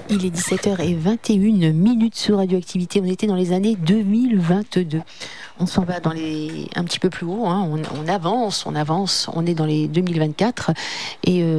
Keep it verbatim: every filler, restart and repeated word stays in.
Il est dix-sept heures vingt et une minutes sur Radioactivité. On était dans les années deux mille vingt-deux. On s'en va dans les un petit peu plus haut. Hein. On, on avance, on avance. On est dans les deux mille vingt-quatre et euh,